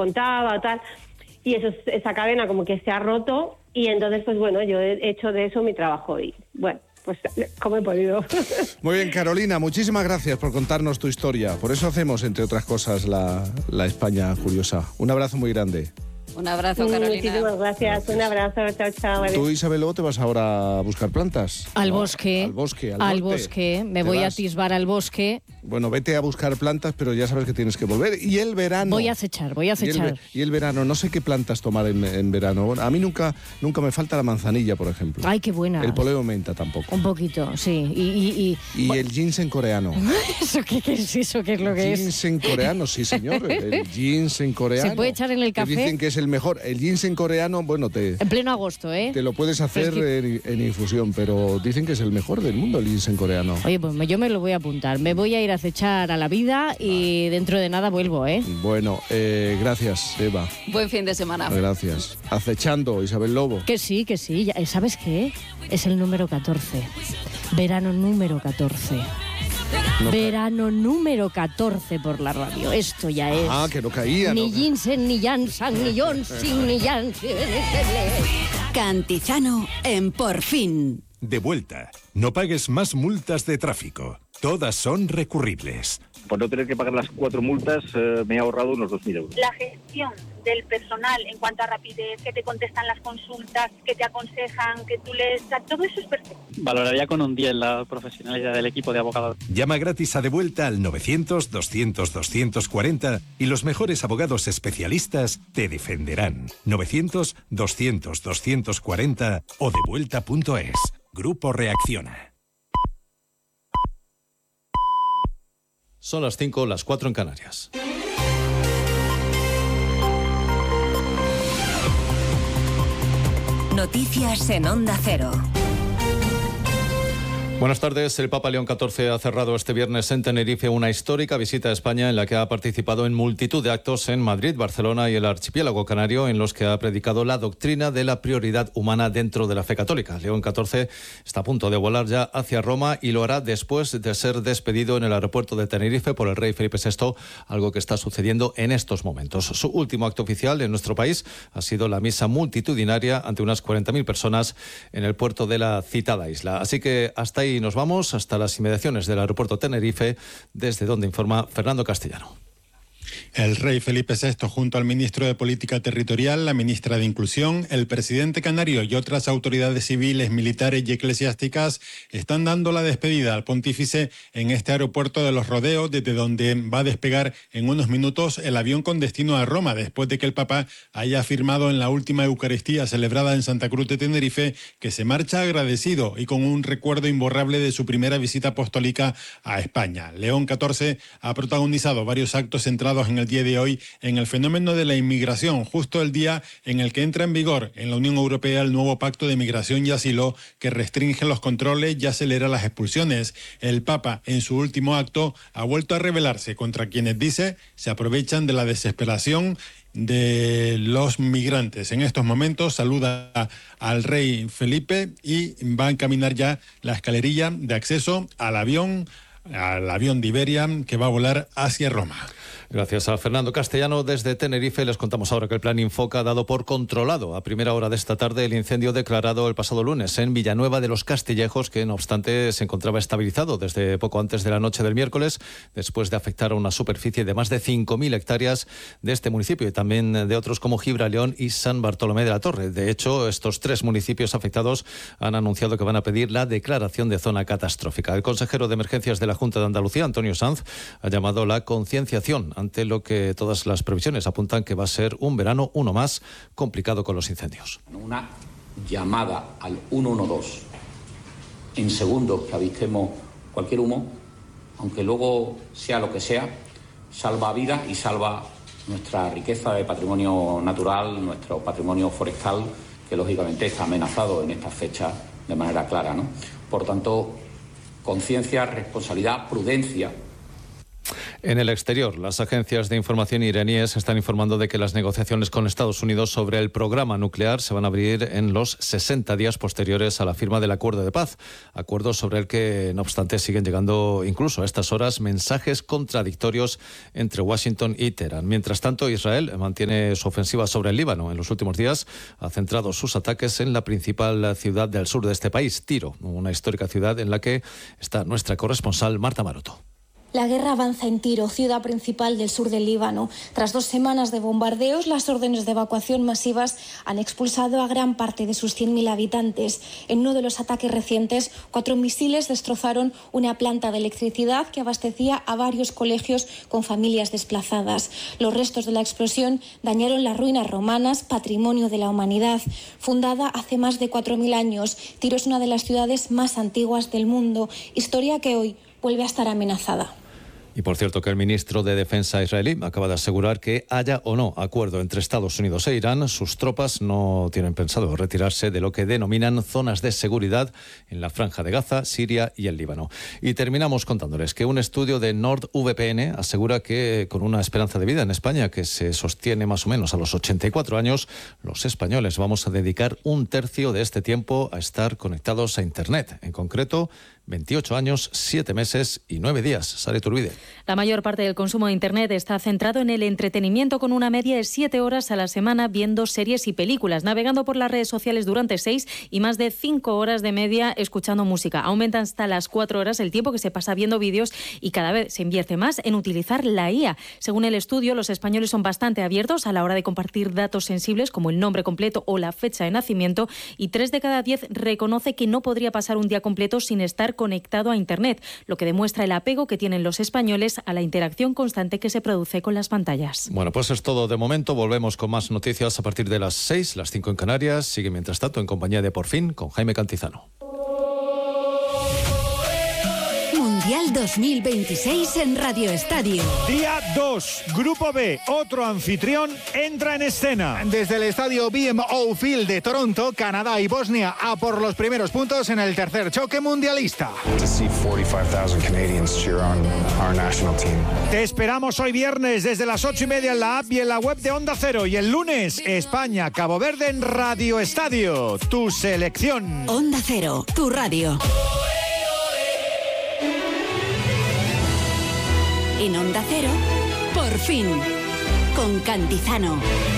contaba o tal, y esa cadena como que se ha roto, y entonces pues bueno, yo he hecho de eso mi trabajo y bueno, pues como he podido. Muy bien, Carolina, muchísimas gracias por contarnos tu historia. Por eso hacemos, entre otras cosas, la España Curiosa. Un abrazo muy grande. Un abrazo, Carolina. Muchísimas gracias. Un abrazo. Chao. Tú, Isabel, luego te vas ahora a buscar plantas. Al bosque. Al bosque. Me voy a atisbar al bosque. Bueno, vete a buscar plantas, pero ya sabes que tienes que volver. Y el verano. Voy a acechar. Y el verano, no sé qué plantas tomar en verano. Bueno, a mí nunca me falta la manzanilla, por ejemplo. Ay, qué buena. El poleo menta tampoco. Un poquito, sí. Y el ginseng coreano. ¿Eso qué es eso? ¿Qué es lo que es? Ginseng coreano, sí, señor. El ginseng coreano. ¿Se puede echar en el café? Que dicen que es el mejor. El ginseng coreano, bueno, en pleno agosto, ¿eh? Te lo puedes hacer en infusión, pero dicen que es el mejor del mundo el ginseng coreano. Oye, pues yo me lo voy a apuntar. Me voy a ir a acechar a la vida y dentro de nada vuelvo, ¿eh? Bueno, gracias, Eva. Buen fin de semana. Gracias. Acechando, Isabel Lobo. Que sí. ¿Sabes qué? Es el número 14. Verano número 14. Verano número 14 por la radio. Esto ya es. Ah, que no caía. Ni ginseng, ni Janssen, ni Johnson, ni Janssen. Cantizano en Por Fin. De vuelta. No pagues más multas de tráfico. Todas son recurribles. Por no tener que pagar las 4 multas, me he ahorrado unos 2.000 euros. La gestión del personal en cuanto a rapidez, que te contestan las consultas, que te aconsejan, que tú lees, todo eso es perfecto. Valoraría con un 10 la profesionalidad del equipo de abogados. Llama gratis a De Vuelta al 900-200-240 y los mejores abogados especialistas te defenderán. 900-200-240 o devuelta.es. Grupo Reacciona. Son las 5, las 4 en Canarias. Noticias en Onda Cero. Buenas tardes. El Papa León XIV ha cerrado este viernes en Tenerife una histórica visita a España en la que ha participado en multitud de actos en Madrid, Barcelona y el archipiélago canario, en los que ha predicado la doctrina de la prioridad humana dentro de la fe católica. León XIV está a punto de volar ya hacia Roma y lo hará después de ser despedido en el aeropuerto de Tenerife por el rey Felipe VI, algo que está sucediendo en estos momentos. Su último acto oficial en nuestro país ha sido la misa multitudinaria ante unas 40.000 personas en el puerto de la citada isla. Así que hasta ahí nos vamos, hasta las inmediaciones del aeropuerto Tenerife, desde donde informa Fernando Castellano. El rey Felipe VI, junto al ministro de Política Territorial, la ministra de Inclusión, el presidente canario y otras autoridades civiles, militares y eclesiásticas están dando la despedida al pontífice en este aeropuerto de Los Rodeos, desde donde va a despegar en unos minutos el avión con destino a Roma, después de que el Papa haya afirmado en la última Eucaristía celebrada en Santa Cruz de Tenerife que se marcha agradecido y con un recuerdo imborrable de su primera visita apostólica a España. León XIV ha protagonizado varios actos centrados en el día de hoy en el fenómeno de la inmigración, justo el día en el que entra en vigor en la Unión Europea el nuevo Pacto de Migración y Asilo que restringe los controles y acelera las expulsiones. El Papa, en su último acto, ha vuelto a rebelarse contra quienes, dice, se aprovechan de la desesperación de los migrantes. En estos momentos saluda al rey Felipe y va a encaminar ya la escalerilla de acceso al avión de Iberia que va a volar hacia Roma. Gracias a Fernando Castellano desde Tenerife. Les contamos ahora que el Plan Infoca ha dado por controlado a primera hora de esta tarde el incendio declarado el pasado lunes en Villanueva de los Castillejos, que no obstante se encontraba estabilizado desde poco antes de la noche del miércoles, después de afectar a una superficie de más de 5.000 hectáreas de este municipio y también de otros como Gibraleón y San Bartolomé de la Torre. De hecho, estos 3 municipios afectados han anunciado que van a pedir la declaración de zona catastrófica. El consejero de Emergencias de la Junta de Andalucía, Antonio Sanz, ha llamado la concienciación ante lo que todas las previsiones apuntan que va a ser un verano, uno más, complicado con los incendios. Una llamada al 112 en segundos que avistemos cualquier humo, aunque luego sea lo que sea, salva vidas y salva nuestra riqueza de patrimonio natural, nuestro patrimonio forestal, que lógicamente está amenazado en estas fechas de manera clara, ¿no? Por tanto, conciencia, responsabilidad, prudencia. En el exterior, las agencias de información iraníes están informando de que las negociaciones con Estados Unidos sobre el programa nuclear se van a abrir en los 60 días posteriores a la firma del acuerdo de paz. Acuerdo sobre el que, no obstante, siguen llegando incluso a estas horas mensajes contradictorios entre Washington y Teherán. Mientras tanto, Israel mantiene su ofensiva sobre el Líbano. En los últimos días ha centrado sus ataques en la principal ciudad del sur de este país, Tiro, una histórica ciudad en la que está nuestra corresponsal Marta Maroto. La guerra avanza en Tiro, ciudad principal del sur del Líbano. Tras 2 semanas de bombardeos, las órdenes de evacuación masivas han expulsado a gran parte de sus 100.000 habitantes. En uno de los ataques recientes, 4 misiles destrozaron una planta de electricidad que abastecía a varios colegios con familias desplazadas. Los restos de la explosión dañaron las ruinas romanas, patrimonio de la humanidad. Fundada hace más de 4.000 años, Tiro es una de las ciudades más antiguas del mundo, historia que hoy vuelve a estar amenazada. Y por cierto que el ministro de Defensa israelí acaba de asegurar que haya o no acuerdo entre Estados Unidos e Irán, sus tropas no tienen pensado retirarse de lo que denominan zonas de seguridad en la Franja de Gaza, Siria y el Líbano. Y terminamos contándoles que un estudio de NordVPN asegura que con una esperanza de vida en España que se sostiene más o menos a los 84 años, los españoles vamos a dedicar 1/3 de este tiempo a estar conectados a Internet. En concreto, 28 años, 7 meses y 9 días. Sara Turbide. La mayor parte del consumo de Internet está centrado en el entretenimiento, con una media de 7 horas a la semana viendo series y películas, navegando por las redes sociales durante 6 y más de 5 horas de media escuchando música. Aumenta hasta las 4 horas el tiempo que se pasa viendo vídeos y cada vez se invierte más en utilizar la IA. Según el estudio, los españoles son bastante abiertos a la hora de compartir datos sensibles como el nombre completo o la fecha de nacimiento, y 3 de cada 10 reconoce que no podría pasar un día completo sin estar conectado a Internet, lo que demuestra el apego que tienen los españoles a la interacción constante que se produce con las pantallas. Bueno, pues es todo de momento. Volvemos con más noticias a partir de las 6, las 5 en Canarias. Sigue mientras tanto en compañía de Por Fin con Jaime Cantizano. Mundial 2026 en Radio Estadio. Día 2, Grupo B, otro anfitrión entra en escena. Desde el estadio BMO Field de Toronto, Canadá y Bosnia a por los primeros puntos en el tercer choque mundialista. Te esperamos hoy viernes desde las 8:30 en la app y en la web de Onda Cero. Y el lunes, España, Cabo Verde en Radio Estadio. Tu selección. Onda Cero, tu radio. En Onda Cero, Por Fin, con Cantizano.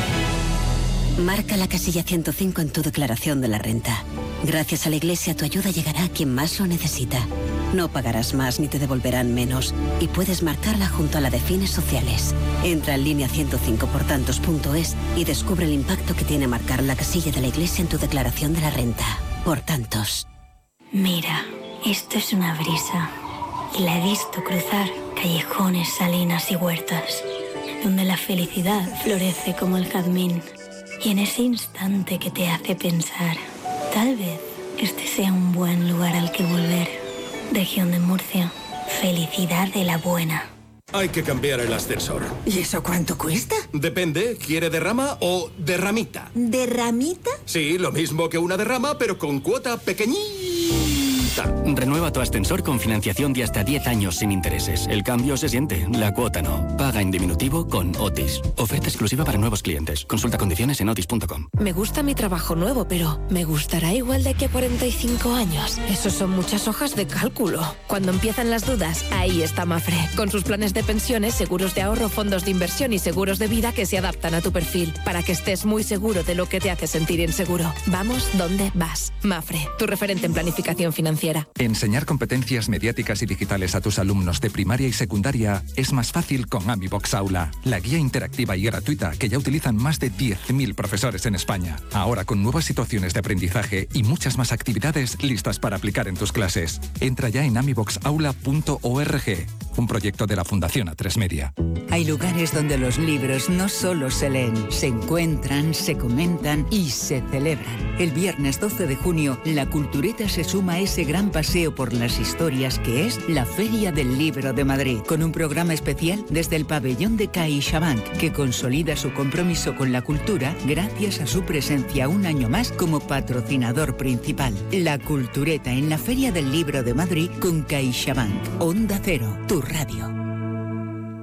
Marca la casilla 105 en tu declaración de la renta. Gracias a la Iglesia, tu ayuda llegará a quien más lo necesita. No pagarás más ni te devolverán menos. Y puedes marcarla junto a la de fines sociales. Entra en línea 105portantos.es y descubre el impacto que tiene marcar la casilla de la Iglesia en tu declaración de la renta. Por tantos. Mira, esto es una brisa. Y la he visto cruzar callejones, salinas y huertas, donde la felicidad florece como el jazmín. Y en ese instante que te hace pensar, tal vez este sea un buen lugar al que volver. Región de Murcia, felicidad de la buena. Hay que cambiar el ascensor. ¿Y eso cuánto cuesta? Depende, ¿quiere derrama o derramita? ¿Derramita? Sí, lo mismo que una derrama, pero con cuota pequeñita. Renueva tu ascensor con financiación de hasta 10 años sin intereses. El cambio se siente, la cuota no. Paga en diminutivo con Otis. Oferta exclusiva para nuevos clientes. Consulta condiciones en otis.com. Me gusta mi trabajo nuevo, pero ¿me gustará igual de aquí a 45 años? Esos son muchas hojas de cálculo. Cuando empiezan las dudas, ahí está Mafre. Con sus planes de pensiones, seguros de ahorro, fondos de inversión y seguros de vida que se adaptan a tu perfil, para que estés muy seguro de lo que te hace sentir inseguro. Vamos donde vas. Mafre, tu referente en planificación financiera. Enseñar competencias mediáticas y digitales a tus alumnos de primaria y secundaria es más fácil con AmiBox Aula, la guía interactiva y gratuita que ya utilizan más de 10.000 profesores en España. Ahora con nuevas situaciones de aprendizaje y muchas más actividades listas para aplicar en tus clases. Entra ya en amiboxaula.org, un proyecto de la Fundación A3 Media. Hay lugares donde los libros no solo se leen, se encuentran, se comentan y se celebran. El viernes 12 de junio, la Cultureta se suma a ese gran paseo por las historias que es la Feria del Libro de Madrid, con un programa especial desde el pabellón de CaixaBank, que consolida su compromiso con la cultura gracias a su presencia un año más como patrocinador principal. La Cultureta en la Feria del Libro de Madrid con CaixaBank. Onda Cero, tu radio.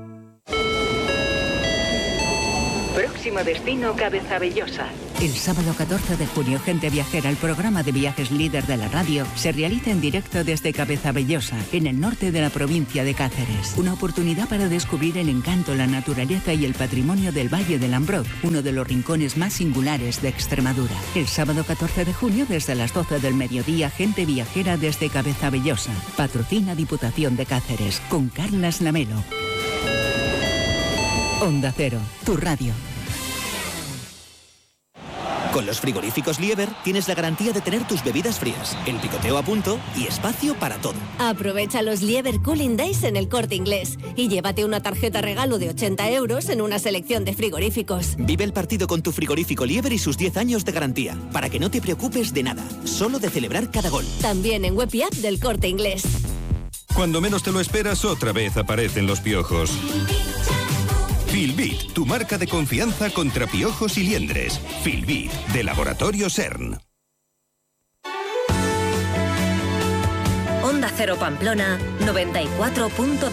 Próximo destino, Cabezabellosa. El sábado 14 de junio, Gente Viajera, el programa de viajes líder de la radio, se realiza en directo desde Cabezabellosa, en el norte de la provincia de Cáceres. Una oportunidad para descubrir el encanto, la naturaleza y el patrimonio del Valle del Ambroz, uno de los rincones más singulares de Extremadura. El sábado 14 de junio, desde las 12 del mediodía, Gente Viajera desde Cabezabellosa. Patrocina Diputación de Cáceres, con Carlas Lamelo. Onda Cero, tu radio. Con los frigoríficos Lieber tienes la garantía de tener tus bebidas frías, el picoteo a punto y espacio para todo. Aprovecha los Lieber Cooling Days en el Corte Inglés y llévate una tarjeta regalo de 80 € en una selección de frigoríficos. Vive el partido con tu frigorífico Lieber y sus 10 años de garantía, para que no te preocupes de nada, solo de celebrar cada gol. También en web y app del Corte Inglés. Cuando menos te lo esperas, otra vez aparecen los piojos. Filbit, tu marca de confianza contra piojos y liendres. Filbit, de Laboratorio CERN. Onda Cero Pamplona 94.2.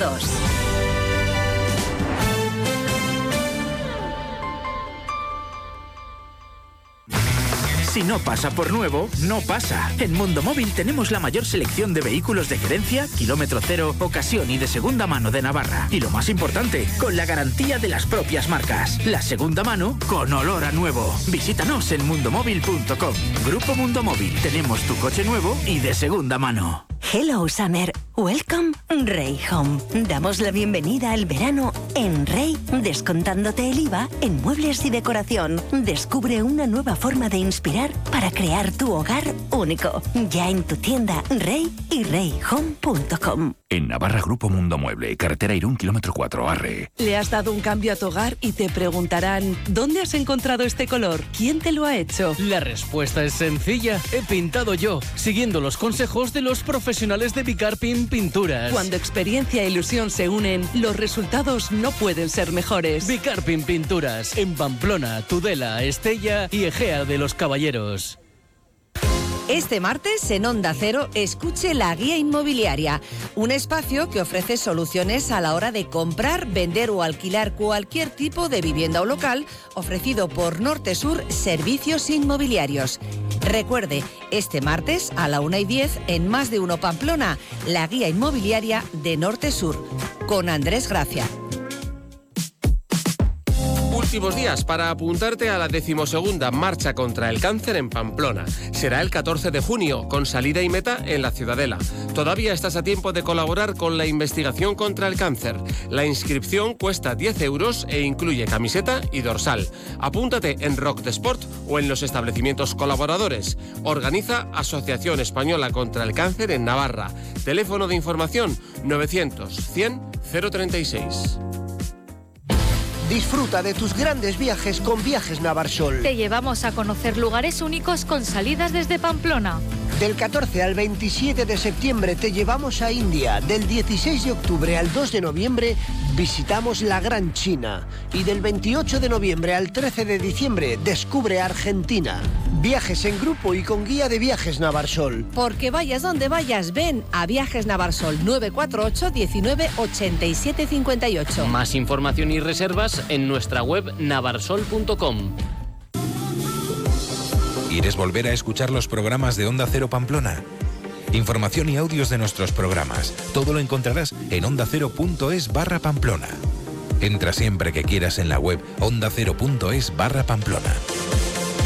Si no pasa por nuevo, no pasa. En Mundo Móvil tenemos la mayor selección de vehículos de gerencia, kilómetro cero, ocasión y de segunda mano de Navarra. Y lo más importante, con la garantía de las propias marcas. La segunda mano con olor a nuevo. Visítanos en mundomóvil.com. Grupo Mundo Móvil. Tenemos tu coche nuevo y de segunda mano. Hello Summer, welcome Rey Home. Damos la bienvenida al verano en Rey, descontándote el IVA en muebles y decoración. Descubre una nueva forma de inspirar para crear tu hogar único. Ya en tu tienda Rey y reyhome.com. En Navarra, Grupo Mundo Mueble, carretera Irún, kilómetro 4, Arre. Le has dado un cambio a tu hogar y te preguntarán, ¿dónde has encontrado este color? ¿Quién te lo ha hecho? La respuesta es sencilla. He pintado yo, siguiendo los consejos de los profesionales de Bicarpin Pinturas. Cuando experiencia e ilusión se unen, los resultados no pueden ser mejores. Bicarpin Pinturas, en Pamplona, Tudela, Estella y Egea de los Caballeros. Este martes en Onda Cero, escuche La Guía Inmobiliaria, un espacio que ofrece soluciones a la hora de comprar, vender o alquilar cualquier tipo de vivienda o local, ofrecido por Norte Sur Servicios Inmobiliarios. Recuerde, este martes a la 1:10 en Más de Uno Pamplona, La Guía Inmobiliaria de Norte Sur, con Andrés Gracia. Últimos días para apuntarte a la 12ª Marcha contra el Cáncer en Pamplona. Será el 14 de junio, con salida y meta en la Ciudadela. Todavía estás a tiempo de colaborar con la investigación contra el cáncer. La inscripción cuesta 10 € e incluye camiseta y dorsal. Apúntate en Rock de Sport o en los establecimientos colaboradores. Organiza Asociación Española contra el Cáncer en Navarra. Teléfono de información 900 100 036. Disfruta de tus grandes viajes con Viajes Navarsol. Te llevamos a conocer lugares únicos con salidas desde Pamplona. Del 14 al 27 de septiembre te llevamos a India. Del 16 de octubre al 2 de noviembre visitamos la Gran China. Y del 28 de noviembre al 13 de diciembre descubre Argentina. Viajes en grupo y con guía de Viajes Navarsol. Porque vayas donde vayas, ven a Viajes Navarsol 948 19 87 58. Más información y reservas en nuestra web navarsol.com. ¿Quieres volver a escuchar los programas de Onda Cero Pamplona? Información y audios de nuestros programas. Todo lo encontrarás en ondacero.es/Pamplona. Entra siempre que quieras en la web ondacero.es/Pamplona.